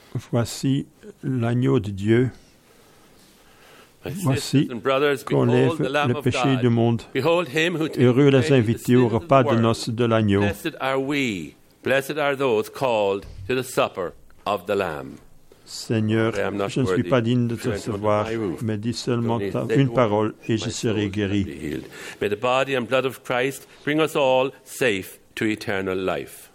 Voici l'agneau de Dieu. My Voici sisters and brothers, qu'on behold lève the Lamb le of péché God. du monde. Behold him who takes Heureux away les the invités au sins of the repas de world. noces de l'agneau. Blessed are we, blessed are those called to the supper of the Lamb. Seigneur, I am not je ne suis worthy pas digne de te to enter recevoir, under my roof. mais dis seulement Only say une the parole word, et my je soul serai shall guéri. be healed. May the body and blood of Christ bring us all safe to eternal life.